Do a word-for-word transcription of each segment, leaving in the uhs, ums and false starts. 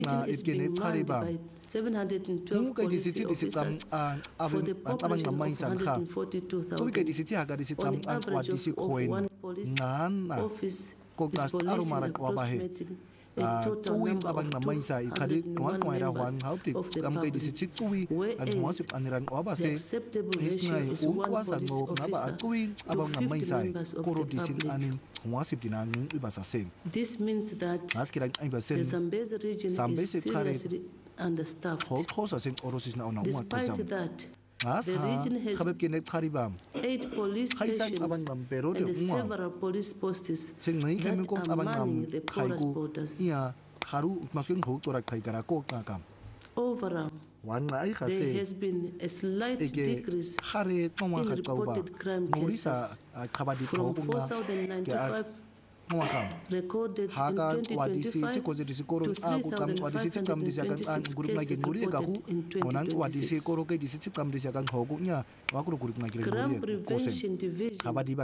na itgene khariba muka disithi disicam abeng abang ngamai san kha to ke disithi haga disicam an wa disi khoen nana kokas arumara wabahe tuwi abang ngamai sa ikhadi tuan tuai ra wan hauti am ke disithi tuwi an muasip aniran wabase hisnai ukwa sango ngaba tuwi abang ngamai sa koro disin anin muasip dinang ibasase. This means that the Zambezi region is seriously understaffed. Despite that, the region has eight police stations and several police posts that are manning the porous borders. Overall, there has been a slight decrease in reported crime cases from four thousand ninety-five recorded in twenty twenty-five to three thousand five hundred twenty-six cases reported in twenty twenty-six. Crime Prevention Division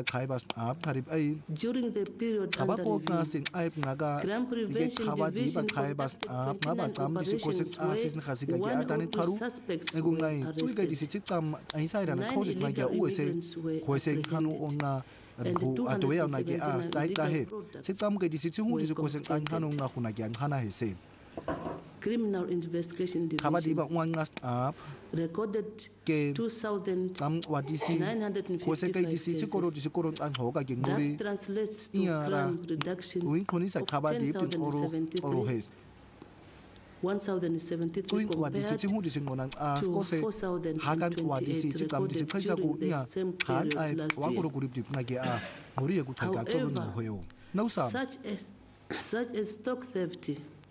during the period under review, Crime Prevention Division conducted twenty-nine operations where one or two suspects were arrested, nine illegal immigrants were apprehended, and two hundred seventy-nine illegal products were confiscated. Criminal Investigation Division recorded two thousand nine hundred fifty-five cases. That translates to crime reduction of ten thousand seventy-three. one thousand seventy-three compared to four thousand twenty-eight recorded during the same period last year. However, such as, such as stock theft,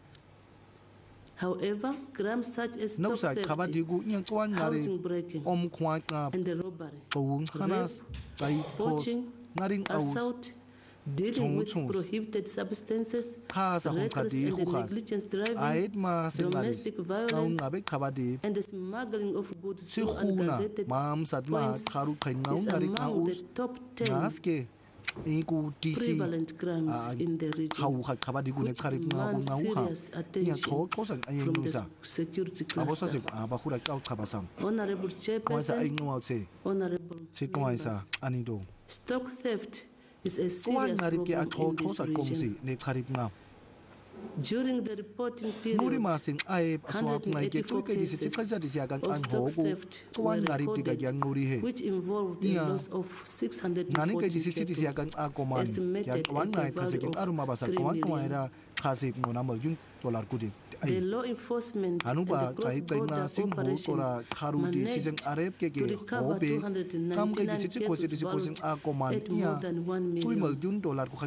However, crimes such as stock theft, housing breaking, and robbery, rape, poaching, assault, dealing with prohibited substances, reckless and negligent driving, domestic violence, and the smuggling of goods through ungazetted points is among the top ten prevalent crimes in the region, which demand serious attention from the security cluster. Honorable Chairperson, Honorable members, stock theft is a serious problem in this region. During the reporting period, one hundred eighty-four cases of stock theft were recorded, which involved the loss of six hundred forty cattle, estimated at a value of three million. The law enforcement and the cross-border operation managed to recover two hundred ninety-nine cases valued at more than one million.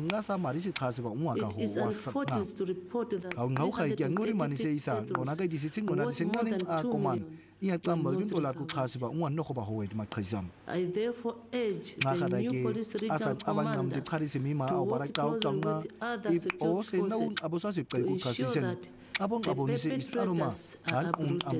It is unfortunate to report that three hundred eighty-six cattles worth more than two million. I therefore urge the new police regional commander to work closely with other security forces to ensure that the perpetrators are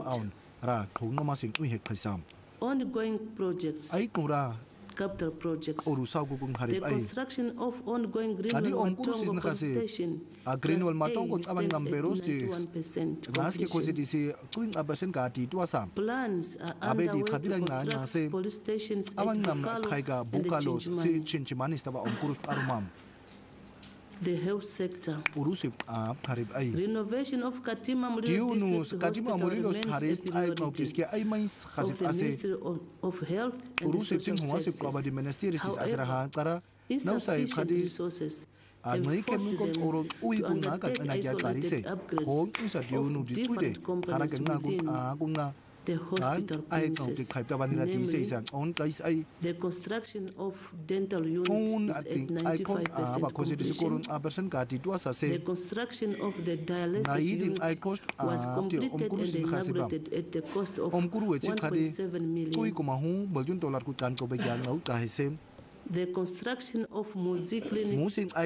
uprooted. Ongoing projects, capital projects, the construction of ongoing Greenwell Matongo Police Station, Greenwell Matongo is at ninety-one percent completion. Plans are underway to construct police stations at Bukalo and the Chinchimani. The health sector. Renovation of Katima Mulilo District Hospital remains a priority of the Ministry of Health and the Social Services. However, insufficient resources have forced them to undertake isolated upgrades of different components within the hospital premises, namely the construction of dental units is at ninety-five percent completion. The construction of the dialysis unit was completed and inaugurated at the cost of one point seven million. The construction of Muzi Clinic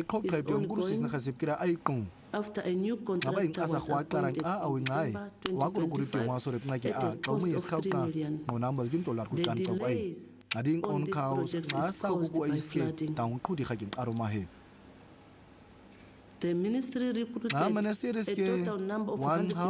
is ongoing after a new contractor was appointed in December twenty twenty-five at a cost of three million. The delays on this project is caused by flooding. The ministry recruited a total number of one hundred